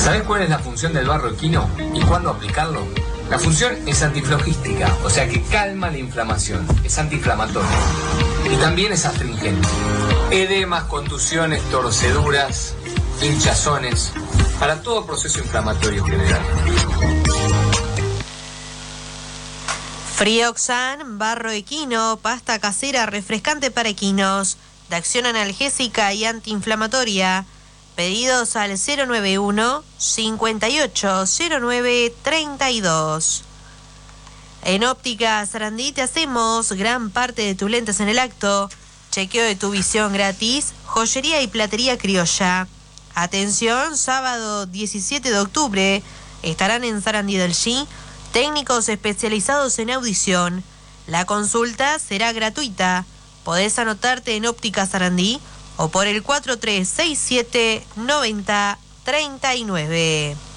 ¿Sabés cuál es la función del barro equino y cuándo aplicarlo? La función es antiflogística, o sea que calma la inflamación, es antiinflamatorio y también es astringente. Edemas, contusiones, torceduras, hinchazones, para todo proceso inflamatorio general. Frioxan, barro equino, pasta casera refrescante para equinos, de acción analgésica y antiinflamatoria. Pedidos al 091 5809 32. En Óptica Sarandí te hacemos gran parte de tus lentes en el acto. Chequeo de tu visión gratis, joyería y platería criolla. Atención, sábado 17 de octubre estarán en Sarandí del G técnicos especializados en audición. La consulta será gratuita. Podés anotarte en Óptica Sarandí o por el 4367 90 39.